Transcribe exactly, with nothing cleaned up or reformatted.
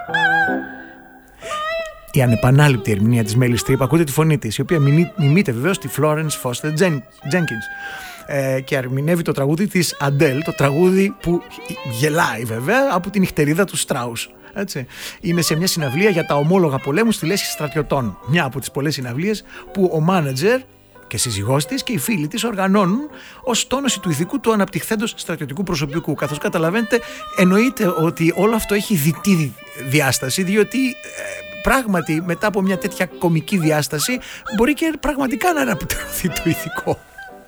Η ανεπανάληπτη ερμηνεία της Μέλι Στριπ, ακούτε τη φωνή της, η οποία μιμείται βεβαίως τη Florence Foster Jenkins, ε, και ερμηνεύει το τραγούδι της Αντέλ, το τραγούδι που γελάει βέβαια από την νυχτερίδα του Στράους. Έτσι. Είναι σε μια συναυλία για τα ομόλογα πολέμου στη λέσχη στρατιωτών. Μια από τις πολλές συναυλίες που ο μάνατζερ και σύζυγός της και οι φίλοι της οργανώνουν ως τόνωση του ηθικού του αναπτυχθέντος στρατιωτικού προσωπικού. Καθώς καταλαβαίνετε, εννοείται ότι όλο αυτό έχει διτή διάσταση, διότι ε, πράγματι μετά από μια τέτοια κομική διάσταση μπορεί και πραγματικά να αναπτυχθεί το ηθικό.